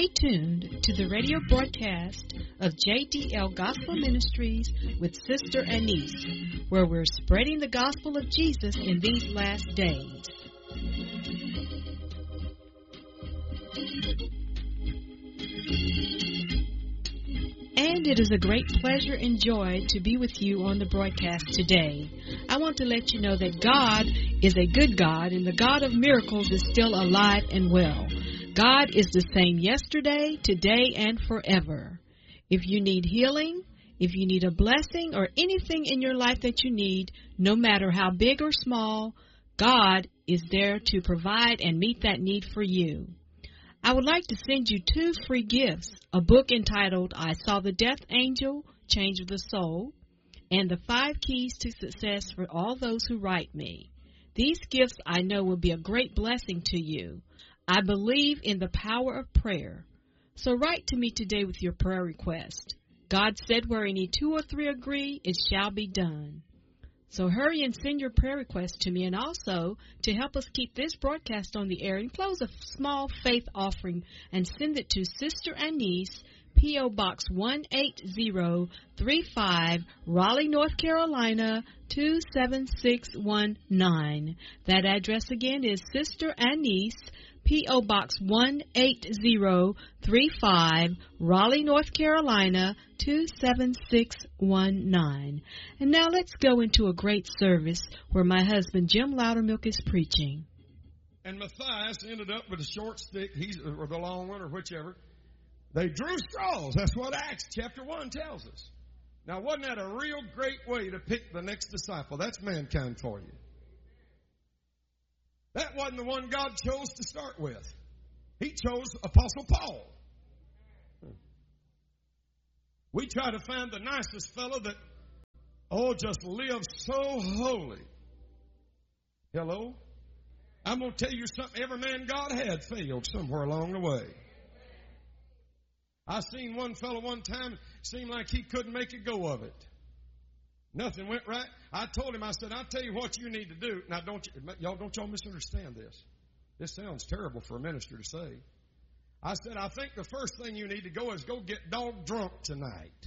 Stay tuned to the radio broadcast of JDL Gospel Ministries with Sister Anise, where we're spreading the gospel of Jesus in these last days. And it is a great pleasure and joy to be with you on the broadcast today. I want to let you know that God is a good God, and the God of miracles is still alive and well. God is the same yesterday, today, and forever. If you need healing, if you need a blessing, or anything in your life that you need, no matter how big or small, God is there to provide and meet that need for you. I would like to send you 2 free gifts, a book entitled I Saw the Death Angel, Change of the Soul, and the 5 Keys to Success for all those who write me. These gifts I know will be a great blessing to you. I believe in the power of prayer. So write to me today with your prayer request. God said where any 2 or 3 agree, it shall be done. So hurry and send your prayer request to me, and also to help us keep this broadcast on the air, enclose a small faith offering and send it to Sister Anise, P.O. Box 18035, Raleigh, North Carolina, 27619. That address again is Sister Anise, P.O. Box 18035, Raleigh, North Carolina, 27619. And now let's go into a great service where my husband Jim Loudermilk is preaching. And Matthias ended up with a short stick, or the long one, or whichever. They drew straws. That's what Acts chapter 1 tells us. Now, wasn't that a real great way to pick the next disciple? That's mankind for you. That wasn't the one God chose to start with. He chose Apostle Paul. We try to find the nicest fellow that, just lives so holy. Hello? I'm going to tell you something. Every man God had failed somewhere along the way. I seen one fellow one time, seemed like he couldn't make a go of it. Nothing went right. I told him, I said, I'll tell you what you need to do. Now, don't y'all misunderstand this. This sounds terrible for a minister to say. I said, I think the first thing you need to go is go get dog drunk tonight.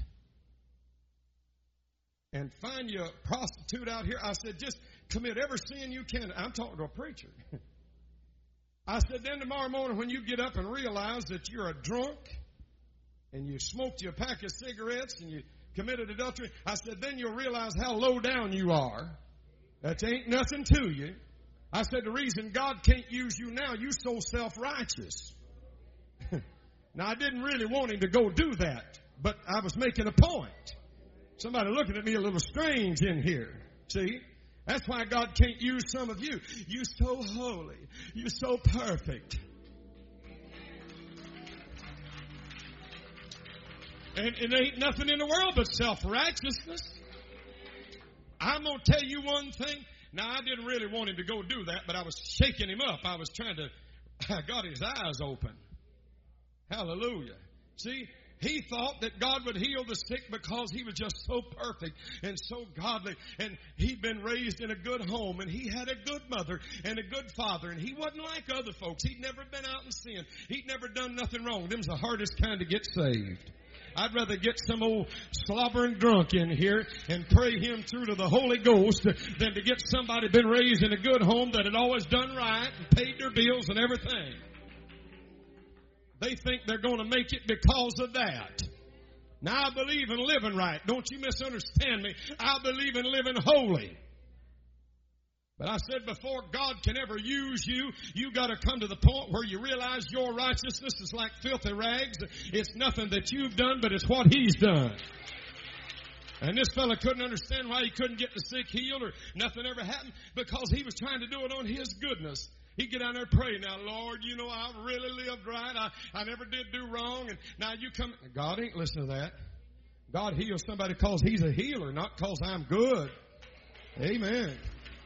And find you a prostitute out here. I said, just commit every sin you can. I'm talking to a preacher. I said, then tomorrow morning when you get up and realize that you're a drunk and you smoked you a pack of cigarettes and you committed adultery, I said, then you'll realize how low down you are. That ain't nothing to you. I said, the reason God can't use you now, you so self-righteous. Now, I didn't really want him to go do that, but I was making a point. Somebody looking at me a little strange in here. See? That's why God can't use some of you. You're so holy. You're so perfect. And it ain't nothing in the world but self-righteousness. I'm going to tell you one thing. Now, I didn't really want him to go do that, but I was shaking him up. I got his eyes open. Hallelujah. See, he thought that God would heal the sick because he was just so perfect and so godly. And he'd been raised in a good home, and he had a good mother and a good father. And he wasn't like other folks. He'd never been out in sin. He'd never done nothing wrong. Them's the hardest kind to get saved. I'd rather get some old slobbering drunk in here and pray him through to the Holy Ghost than to get somebody been raised in a good home that had always done right and paid their bills and everything. They think they're going to make it because of that. Now, I believe in living right. Don't you misunderstand me. I believe in living holy. But I said before God can ever use you, you got to come to the point where you realize your righteousness is like filthy rags. It's nothing that you've done, but it's what he's done. And this fella couldn't understand why he couldn't get the sick healed or nothing ever happened, because he was trying to do it on his goodness. He'd get down there and pray. Now, Lord, you know, I really lived right. I never did do wrong. And now you come. God ain't listening to that. God heals somebody because he's a healer, not because I'm good. Amen.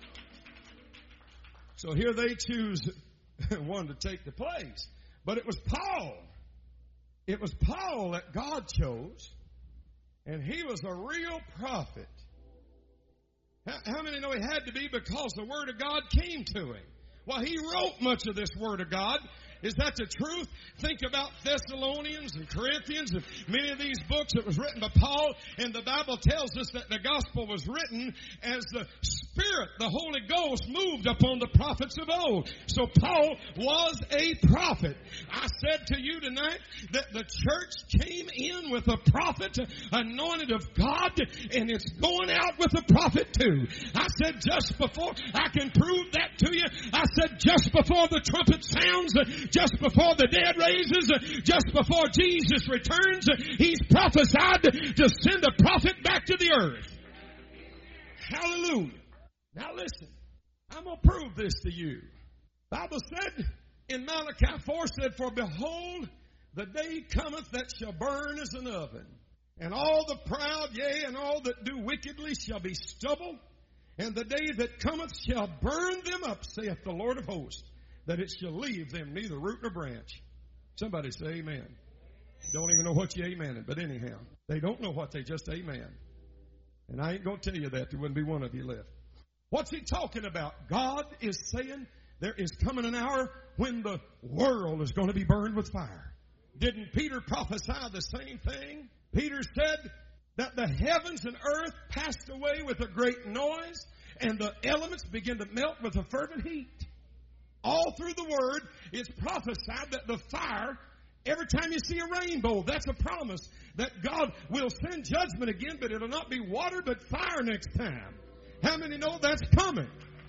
So here they choose one to take the place. But it was Paul. It was Paul that God chose. And he was a real prophet. How many know he had to be because the Word of God came to him? Well, he wrote much of this Word of God. Is that the truth? Think about Thessalonians and Corinthians and many of these books that was written by Paul. And the Bible tells us that the gospel was written as the Spirit, the Holy Ghost, moved upon the prophets of old. So Paul was a prophet. I said to you tonight that the church came in with a prophet, anointed of God, and it's going out with a prophet too. I said just before, I can prove that to you. I said just before the trumpet sounds, just before the dead raises, just before Jesus returns, he's prophesied to send a prophet back to the earth. Hallelujah. Now listen, I'm going to prove this to you. The Bible said in Malachi 4 said, for behold, the day cometh that shall burn as an oven, and all the proud, yea, and all that do wickedly shall be stubble, and the day that cometh shall burn them up, saith the Lord of hosts, that it shall leave them neither root nor branch. Somebody say amen. Don't even know what you amening, but anyhow, they don't know what they just amen. And I ain't going to tell you that. There wouldn't be one of you left. What's he talking about? God is saying there is coming an hour when the world is going to be burned with fire. Didn't Peter prophesy the same thing? Peter said that the heavens and earth passed away with a great noise, and the elements began to melt with a fervent heat. All through the Word, it's prophesied that the fire, every time you see a rainbow, that's a promise that God will send judgment again, but it'll not be water but fire next time. How many know that's coming?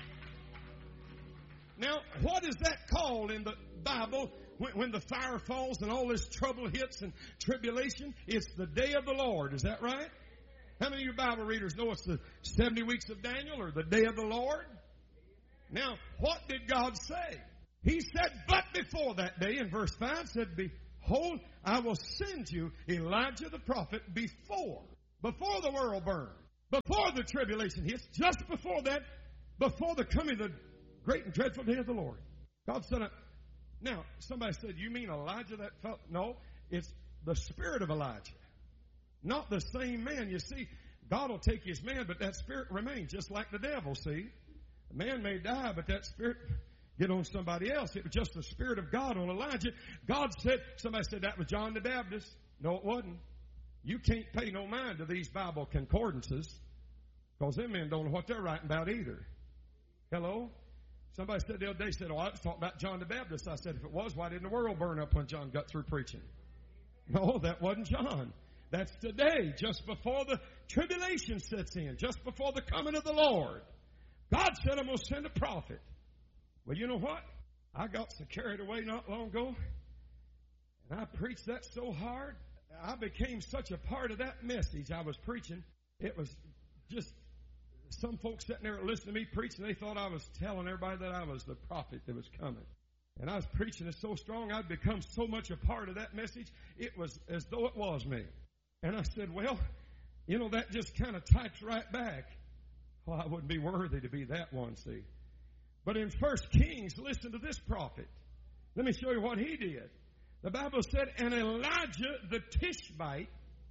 Now, what is that called in the Bible when the fire falls and all this trouble hits and tribulation? It's the day of the Lord. Is that right? How many of you Bible readers know it's the 70 weeks of Daniel or the day of the Lord? Now, what did God say? He said, but before that day, in verse 5, said, behold, I will send you Elijah the prophet before the world burns, before the tribulation hits, just before that, before the coming of the great and dreadful day of the Lord. God said, now, somebody said, you mean Elijah that fellow? No, it's the spirit of Elijah. Not the same man. You see, God will take his man, but that spirit remains, just like the devil, see. A man may die, but that spirit get on somebody else. It was just the Spirit of God on Elijah. God said, somebody said that was John the Baptist. No, it wasn't. You can't pay no mind to these Bible concordances because them men don't know what they're writing about either. Hello? Somebody said the other day, said, oh, I was talking about John the Baptist. I said, if it was, why didn't the world burn up when John got through preaching? No, that wasn't John. That's today, just before the tribulation sets in, just before the coming of the Lord. God said, I'm going to send a prophet. Well, you know what? I got so carried away not long ago, and I preached that so hard. I became such a part of that message I was preaching. It was just some folks sitting there listening to me preach, and they thought I was telling everybody that I was the prophet that was coming. And I was preaching it so strong, I'd become so much a part of that message, it was as though it was me. And I said, well, you know, that just kind of types right back. Well, I wouldn't be worthy to be that one, see. But in 1 Kings, listen to this prophet. Let me show you what he did. The Bible said, and Elijah the Tishbite,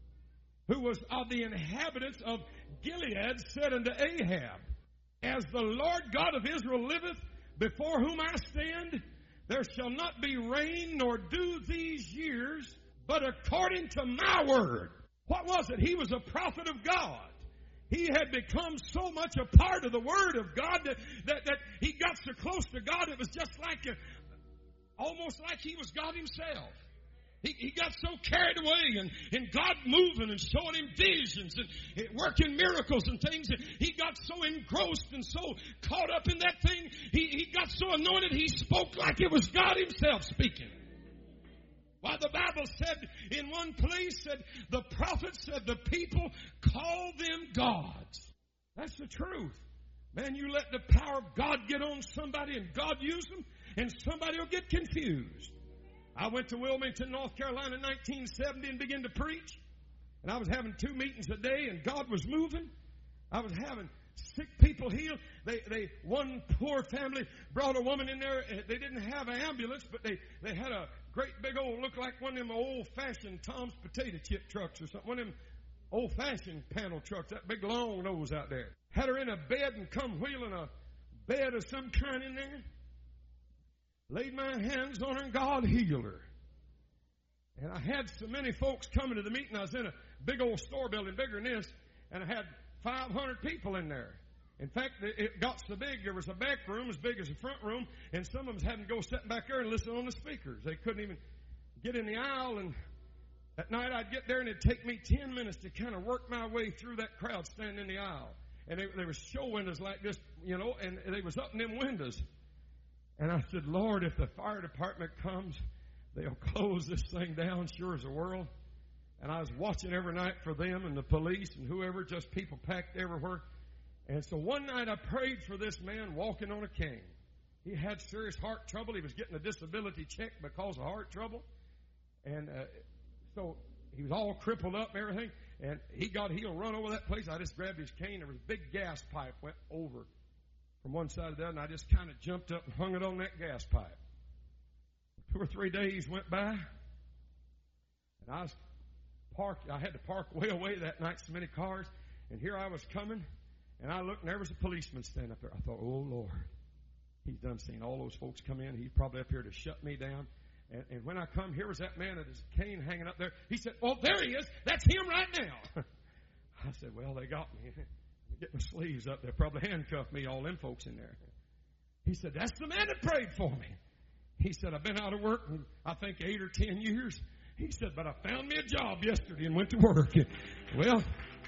who was of the inhabitants of Gilead, said unto Ahab, as the Lord God of Israel liveth, before whom I stand, there shall not be rain nor dew these years, but according to my word. What was it? He was a prophet of God. He had become so much a part of the Word of God that he got so close to God, it was just like almost like he was God himself. He got so carried away and God moving and showing him visions and working miracles and things. And he got so engrossed and so caught up in that thing. He got so anointed he spoke like it was God himself speaking. Why, the Bible said in one place, said the prophet said the people call them gods. That's the truth. Man, you let the power of God get on somebody and God use them, and somebody will get confused. I went to Wilmington, North Carolina in 1970 and began to preach. And I was having 2 meetings a day, and God was moving. I was having sick people healed. One poor family brought a woman in there. They didn't have an ambulance, but they had a great big old, looked like one of them old-fashioned Tom's potato chip trucks or something. One of them old-fashioned panel trucks, that big long nose out there. Had her in a bed and come wheeling a bed of some kind in there. Laid my hands on her, and God healed her. And I had so many folks coming to the meeting. I was in a big old store building, bigger than this, and I had 500 people in there. In fact, it got so big, there was a back room as big as the front room, and some of them had to go sit back there and listen on the speakers. They couldn't even get in the aisle, and at night I'd get there, and it'd take me 10 minutes to kind of work my way through that crowd standing in the aisle. And there was show windows like this, and they was up in them windows. And I said, Lord, if the fire department comes, they'll close this thing down, sure as the world. And I was watching every night for them and the police and whoever, just people packed everywhere. And so one night I prayed for this man walking on a cane. He had serious heart trouble. He was getting a disability check because of heart trouble. And so he was all crippled up and everything. And he got healed, run over that place. I just grabbed his cane. There was a big gas pipe went over from one side to the other. And I just kind of jumped up and hung it on that gas pipe. 2 or 3 days went by. And I was parked. I had to park way away that night, so many cars. And here I was coming. And I looked, and there was a policeman standing up there. I thought, oh, Lord, he's done seen all those folks come in. He's probably up here to shut me down. And when I come, here was that man with his cane hanging up there. He said, oh, there he is. That's him right now. I said, well, they got me. Get my sleeves up. They'll probably handcuff me, all them folks in there. He said, that's the man that prayed for me. He said, I've been out of work in, I think, 8 or 10 years. He said, but I found me a job yesterday and went to work. Well,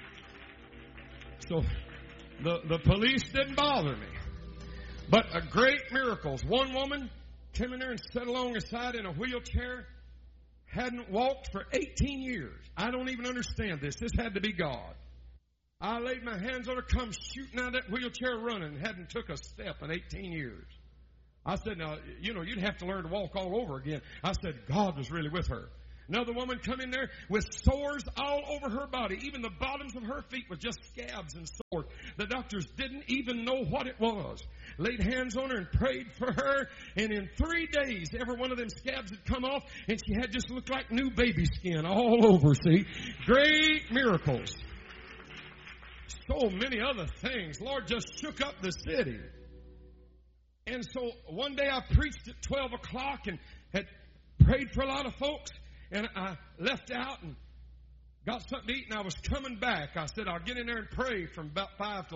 so the police didn't bother me. But great miracles. One woman came in there and sat along the side in a wheelchair, hadn't walked for 18 years. I don't even understand this. This had to be God. I laid my hands on her, come shooting out of that wheelchair running, hadn't took a step in 18 years. I said, now, you'd have to learn to walk all over again. I said, God was really with her. Another woman come in there with sores all over her body. Even the bottoms of her feet were just scabs and sores. The doctors didn't even know what it was. Laid hands on her and prayed for her. And in 3 days, every one of them scabs had come off. And she had just looked like new baby skin all over, see. Great miracles. So many other things. Lord just shook up the city. And so one day I preached at 12 o'clock and had prayed for a lot of folks. And I left out and got something to eat, and I was coming back. I said, I'll get in there and pray from about 5 to